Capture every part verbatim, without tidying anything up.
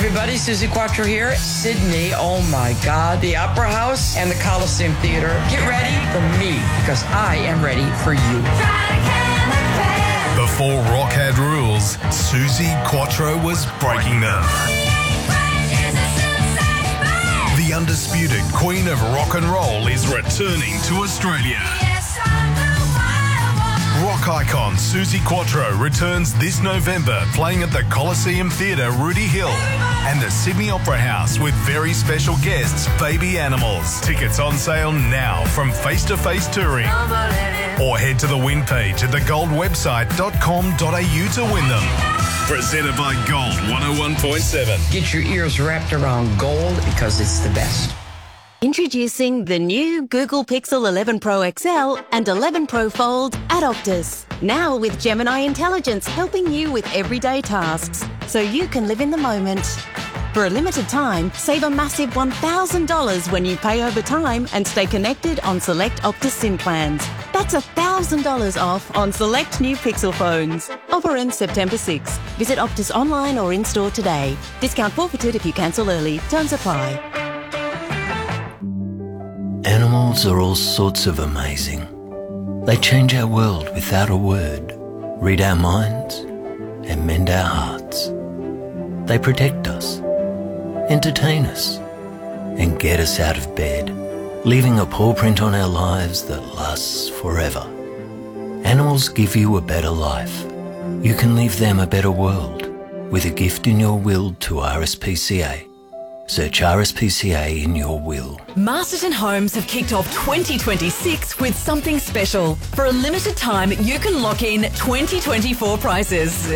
everybody, Susie Quattro here. Sydney, oh my God, the Opera House and the Coliseum Theatre. Get ready for me, because I am ready for you. Before rock had rules, Susie Quattro was breaking them. The undisputed queen of rock and roll is returning to Australia. Rock icon Susie Quattro returns this November, playing at the Coliseum Theatre, Rooty Hill, and the Sydney Opera House with very special guests, Baby Animals. Tickets on sale now from Face to Face Touring. Or head to the win page at the gold website dot com dot a u to win them. Presented by Gold one oh one point seven. Get your ears wrapped around gold because it's the best. Introducing the new Google Pixel eleven Pro X L and eleven Pro Fold at Optus. Now with Gemini Intelligence helping you with everyday tasks, so you can live in the moment. For a limited time, save a massive one thousand dollars when you pay over time and stay connected on select Optus SIM plans. That's one thousand dollars off on select new Pixel phones. Offer ends September sixth. Visit Optus online or in-store today. Discount forfeited if you cancel early. Terms apply. Animals are all sorts of amazing. They change our world without a word, read our minds, and mend our hearts. They protect us, entertain us, and get us out of bed, leaving a paw print on our lives that lasts forever. Animals give you a better life. You can leave them a better world with a gift in your will to R S P C A. Search R S P C A in your will. Masterton Homes have kicked off twenty twenty-six with something special. For a limited time, you can lock in twenty twenty-four prices.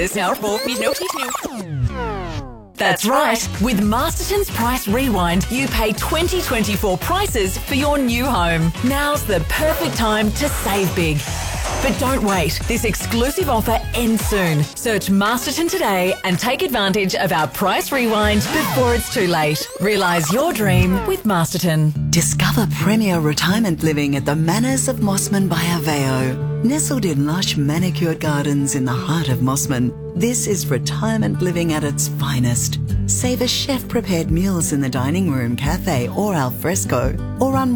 That's right. With Masterton's Price Rewind, you pay twenty twenty-four prices for your new home. Now's the perfect time to save big. But don't wait. This exclusive offer ends soon. Search Masterton today and take advantage of our Price Rewind before it's too late. Realise your dream with Masterton. Discover premier retirement living at the Manors of Mossman by Aveo. Nestled in lush manicured gardens in the heart of Mossman, this is retirement living at its finest. Savor chef-prepared meals in the dining room, cafe or al fresco, or on